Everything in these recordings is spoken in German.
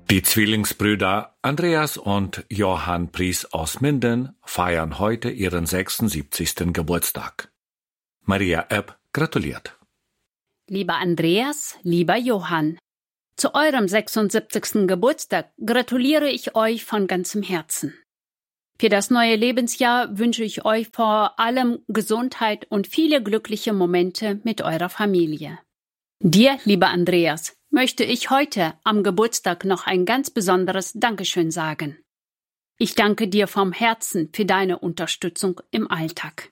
Die Zwillingsbrüder Andreas und Johann Pries aus Minden feiern heute ihren 76. Geburtstag. Maria Epp gratuliert. Lieber Andreas, lieber Johann, zu eurem 76. Geburtstag gratuliere ich euch von ganzem Herzen. Für das neue Lebensjahr wünsche ich euch vor allem Gesundheit und viele glückliche Momente mit eurer Familie. Dir, lieber Andreas, möchte ich heute am Geburtstag noch ein ganz besonderes Dankeschön sagen. Ich danke dir vom Herzen für deine Unterstützung im Alltag.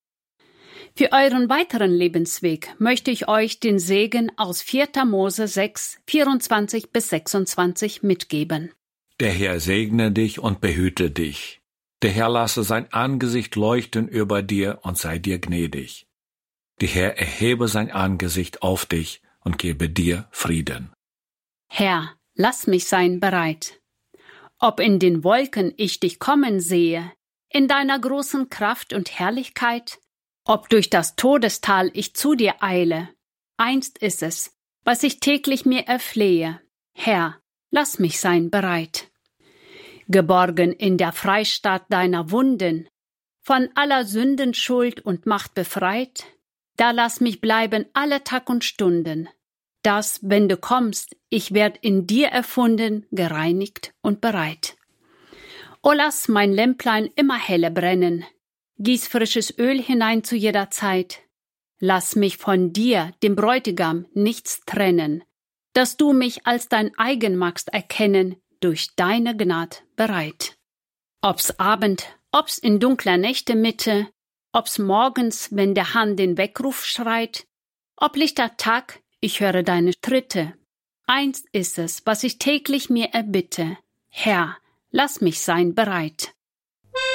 Für euren weiteren Lebensweg möchte ich euch den Segen aus 4. Mose 6, 24 bis 26 mitgeben. Der Herr segne dich und behüte dich. Der Herr lasse sein Angesicht leuchten über dir und sei dir gnädig. Der Herr erhebe sein Angesicht auf dich und gebe dir Frieden. Herr, lass mich sein bereit. Ob in den Wolken ich dich kommen sehe, in deiner großen Kraft und Herrlichkeit, ob durch das Todestal ich zu dir eile, einst ist es, was ich täglich mir erflehe. Herr, lass mich sein bereit. Geborgen in der Freistatt deiner Wunden, von aller Sünden, Schuld und Macht befreit, da lass mich bleiben alle Tag und Stunden, dass, wenn du kommst, ich werd in dir erfunden, gereinigt und bereit. O lass mein Lämplein immer helle brennen, gieß frisches Öl hinein zu jeder Zeit, lass mich von dir, dem Bräutigam, nichts trennen, dass du mich als dein eigen magst erkennen, durch deine Gnad bereit. Ob's Abend, ob's in dunkler Nächte Mitte, ob's morgens, wenn der Hahn den Weckruf schreit, ob lichter Tag, ich höre deine Schritte. Einst ist es, was ich täglich mir erbitte. Herr, lass mich sein bereit.